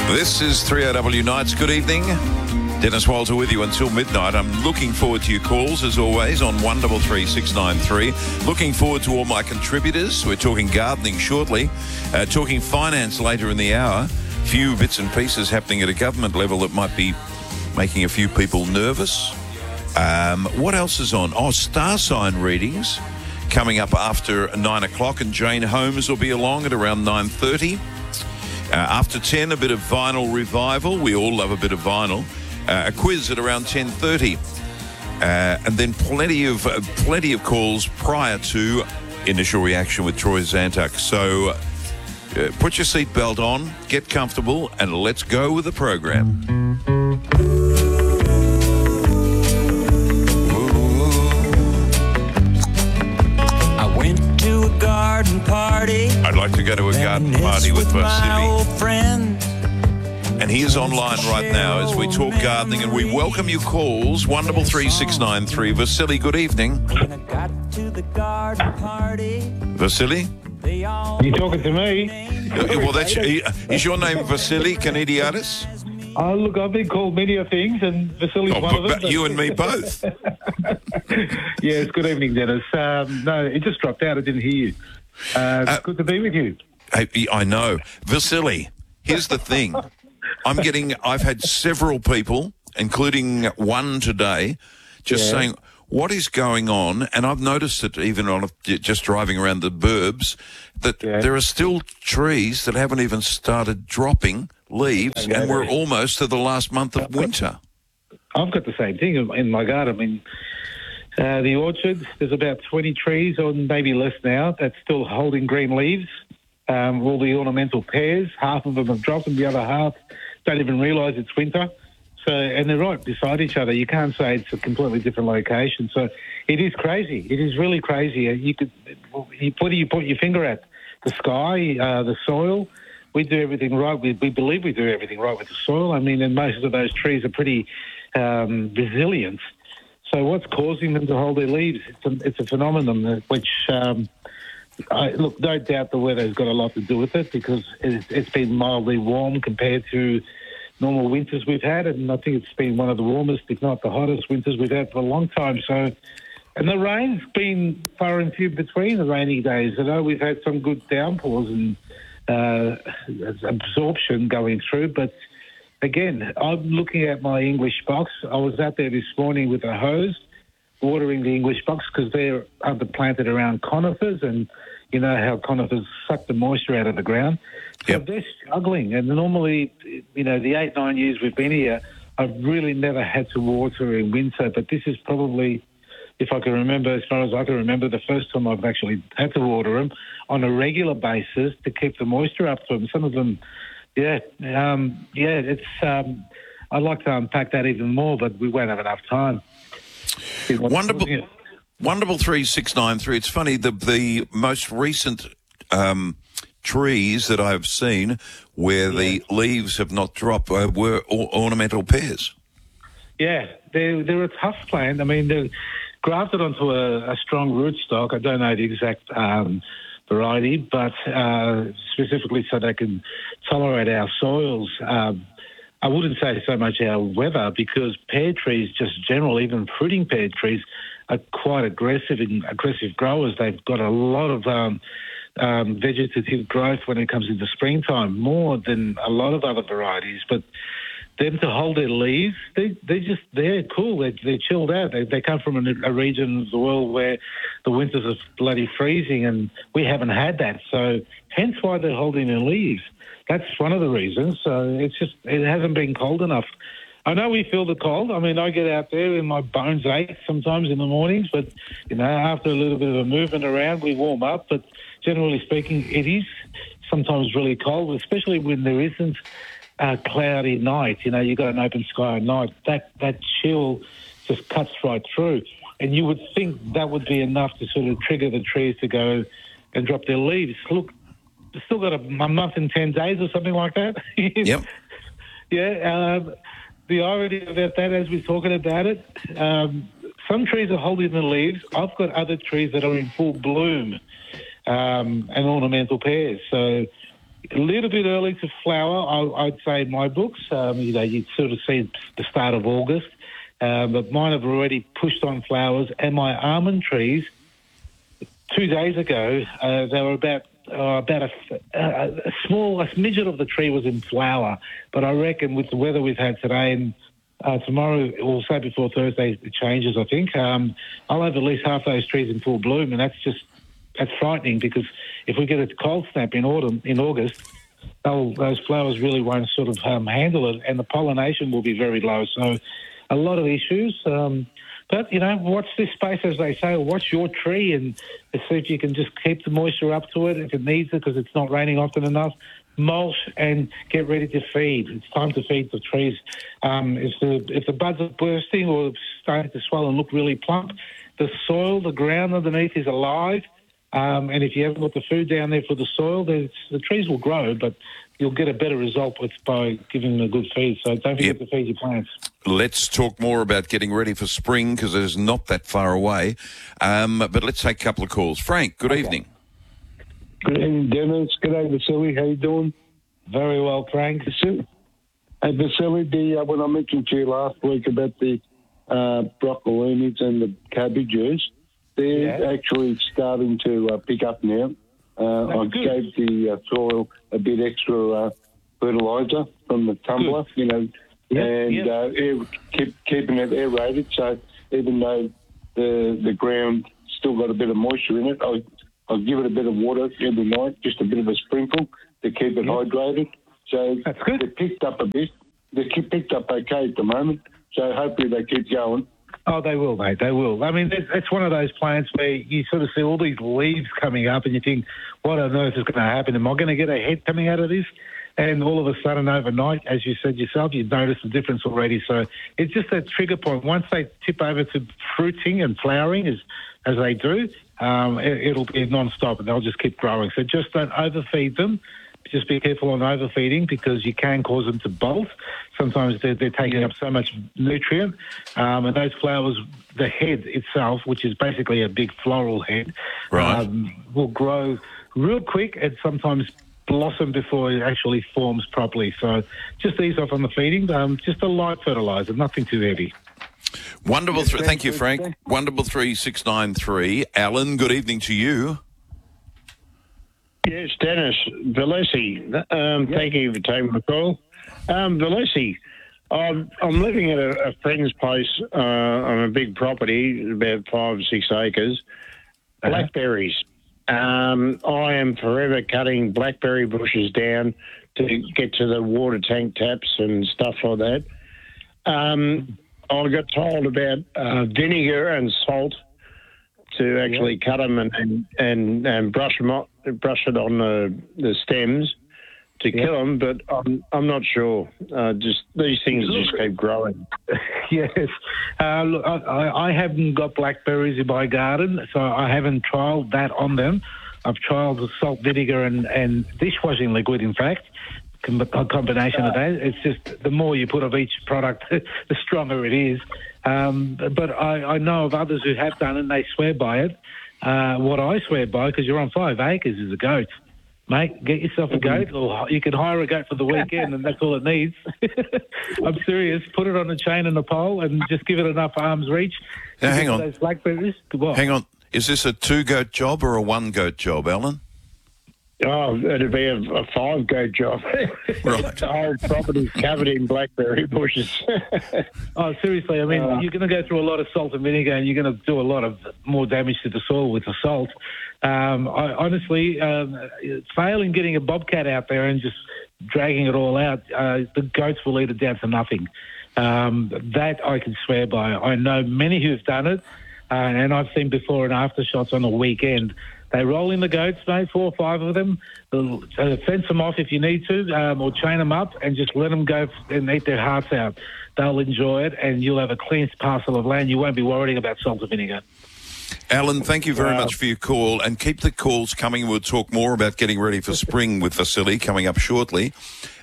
This is 3AW Nights. Good evening. Dennis Walter with you until midnight. I'm looking forward to your calls, as always, on 133693. Looking forward to all my contributors. We're talking gardening shortly, talking finance later in the hour. Few bits and pieces happening at a government level that might be making a few people nervous. What else is on? Oh, star sign readings coming up after 9 o'clock, and Jane Holmes will be along at around 9:30. After 10, a bit of vinyl revival. We all love a bit of vinyl. A quiz at around 10:30. And then plenty of calls prior to initial reaction with Troy Zantuck. So put your seatbelt on, get comfortable, and let's go with the program. Garden party. I'd like to go to a garden party with Vasily. And he is online right now as we talk gardening, and we welcome your calls. 133693. Vasily, good evening. Vasily? You talking to me? Well, is your name Vasily Kanidiadis? Oh, look, I've been called many of things, and Vasily's one of them. But you and me both. Yes, good evening, Dennis. No, it just dropped out. I didn't hear you. It's good to be with you. I know. Vasily, here's the thing. I've had several people, including one today, saying, what is going on? And I've noticed it even on just driving around the burbs, that there are still trees that haven't even started dropping leaves, and we're almost to the last month of winter. I've got the same thing in my garden. I mean, the orchard, there's about 20 trees, or maybe less now, that's still holding green leaves. All the ornamental pears, half of them have dropped, and the other half don't even realise it's winter. So, and they're right beside each other. You can't say it's a completely different location. So it is crazy. It is really crazy. What do you point your finger at? The sky, the soil. We do everything right. We believe we do everything right with the soil. I mean, and most of those trees are pretty resilient. So what's causing them to hold their leaves? It's a phenomenon which, look, no doubt the weather's got a lot to do with it, because it's been mildly warm compared to normal winters we've had, and I think it's been one of the warmest, if not the hottest winters we've had for a long time. So, and the rain's been far and few between the rainy days. I know we've had some good downpours and absorption going through, but again, I'm looking at my English box. I was out there this morning with a hose watering the English box, because they're underplanted around conifers, and you know how conifers suck the moisture out of the ground. So they're struggling, and normally, you know, the 8-9 years we've been here, I've really never had to water in winter, but this is probably, if I can remember, as far as I can remember, the first time I've actually had to water them on a regular basis to keep the moisture up to them. Some of them, it's. I'd like to unpack that even more, but we won't have enough time. Wonderful 3693. It's funny, the most recent trees that I've seen where the leaves have not dropped were ornamental pears. Yeah, they're a tough plant. I mean, they're grafted onto a strong rootstock. I don't know the exact variety, but specifically so they can tolerate our soils. I wouldn't say so much our weather, because pear trees, just general, even fruiting pear trees, are quite aggressive growers. They've got a lot of vegetative growth when it comes into springtime, more than a lot of other varieties. But them to hold their leaves, they're cool. They're chilled out. They come from a region of the world where the winters are bloody freezing, and we haven't had that. So hence why they're holding their leaves. That's one of the reasons. So it hasn't been cold enough. I know we feel the cold. I mean, I get out there and my bones ache sometimes in the mornings, but, you know, after a little bit of a movement around, we warm up. But generally speaking, it is sometimes really cold, especially when there isn't a cloudy night. You know, you've got an open sky at night. That chill just cuts right through. And you would think that would be enough to sort of trigger the trees to go and drop their leaves. Look, we've still got a month and 10 days or something like that. Yep. The irony about that, as we're talking about it, some trees are holding the leaves. I've got other trees that are in full bloom and ornamental pears. So A little bit early to flower, I'd say in my books. You'd sort of see the start of August. But mine have already pushed on flowers. And my almond trees, 2 days ago, they were about a smidget of the tree was in flower. But I reckon with the weather we've had today and tomorrow, or say before Thursday, it changes, I think. I'll have at least half those trees in full bloom, and that's frightening because if we get a cold snap in August, those flowers really won't sort of handle it, and the pollination will be very low. So a lot of issues. But, watch this space, as they say, or watch your tree and see if you can just keep the moisture up to it if it needs it because it's not raining often enough. Mulch and get ready to feed. It's time to feed the trees. If the buds are bursting or starting to swell and look really plump, the soil, the ground underneath is alive. And if you haven't got the food down there for the soil, the trees will grow, but you'll get a better result by giving them a good feed. So don't forget to feed your plants. Let's talk more about getting ready for spring because it's not that far away. But let's take a couple of calls. Frank, good evening. Good evening, Dennis. Good day, Vasily. How you doing? Very well, Frank. Hey, Vasily, when I mentioned to you last week about the broccolinis and the cabbages, they're actually starting to pick up now. I gave the soil a bit extra fertiliser from the tumbler, keeping it aerated. So even though the ground still got a bit of moisture in it, I'll give it a bit of water every night, just a bit of a sprinkle to keep it hydrated. So that's good. They picked up a bit. They picked up okay at the moment. So hopefully they keep going. Oh, they will, mate. They will. I mean, it's one of those plants where you sort of see all these leaves coming up and you think, what on earth is going to happen? Am I going to get a head coming out of this? And all of a sudden, overnight, as you said yourself, you've noticed the difference already. So it's just that trigger point. Once they tip over to fruiting and flowering, as they do, it'll be non-stop and they'll just keep growing. So just don't overfeed them. Just be careful on overfeeding because you can cause them to bolt. Sometimes they're taking up so much nutrient. And those flowers, the head itself, which is basically a big floral head, will grow real quick and sometimes blossom before it actually forms properly. So just ease off on the feeding. Just a light fertiliser, nothing too heavy. Wonderful. Thank you, Frank. Wonderful 3693. Alan, good evening to you. Yes, Dennis. Valesi, thank you for taking the call. Valesi, I'm living at a friend's place on a big property, about 5 or 6 acres. Blackberries. I am forever cutting blackberry bushes down to get to the water tank taps and stuff like that. I got told about vinegar and salt to actually cut them and brush it on the stems to kill them, but I'm not sure. Just these things just keep growing. Yes. Look, I haven't got blackberries in my garden, so I haven't trialled that on them. I've trialled the salt, vinegar, and dishwashing liquid, in fact. A combination of that. It's just the more you put of each product, the stronger it is. But I know of others who have done it and they swear by it. What I swear by, because you're on 5 acres, is a goat. Mate, get yourself a goat, or you can hire a goat for the weekend, and that's all it needs. I'm serious. Put it on a chain and a pole and just give it enough arm's reach. Now, hang on. Those blackberries. Hang on. Is this a 2-goat job or a 1-goat job, Alan? Oh, it'd be a 5-goat job. Right. The whole property's covered in blackberry bushes. Oh, seriously, I mean, you're going to go through a lot of salt and vinegar and you're going to do a lot of more damage to the soil with the salt. I honestly, failing getting a bobcat out there and just dragging it all out, the goats will eat it down to nothing. That I can swear by. I know many who've done it, and I've seen before and after shots on a weekend. They roll in the goats, mate, 4 or 5 of them. Fence them off if you need to, or chain them up and just let them go and eat their hearts out. They'll enjoy it, and you'll have a clean parcel of land. You won't be worrying about salt and vinegar. Alan, thank you very much for your call, and keep the calls coming. We'll talk more about getting ready for spring with Vasily coming up shortly.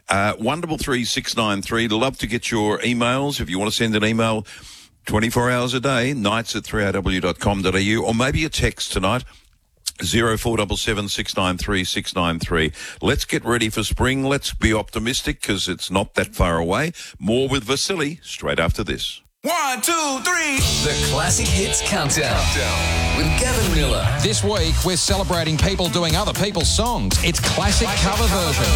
133 love to get your emails. If you want to send an email 24 hours a day, nights@3rw.com.au, or maybe a text tonight. 0477 693 693. Let's get ready for spring. Let's be optimistic because it's not that far away. More with Vasily straight after this. 1, 2, 3. The Classic Hits Countdown with Gavin Miller. This week, we're celebrating people doing other people's songs. It's classic cover versions.